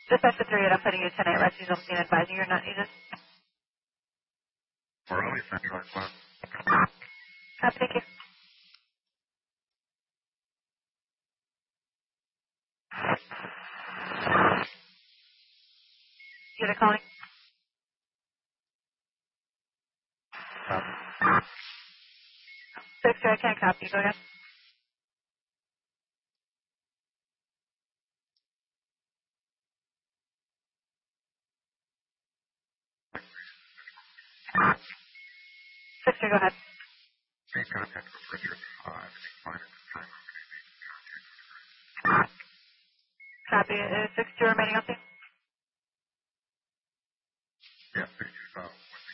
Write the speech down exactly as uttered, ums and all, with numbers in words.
Dispatch to three eight, I'm putting you ten eight, rescues on scene advising you're not needed. Early, thank you, Copy, thank you. Unit calling. Six two, I can't copy. Go ahead. Six two, go ahead. Please contact Richard five. Copy. Is six two remaining on scene?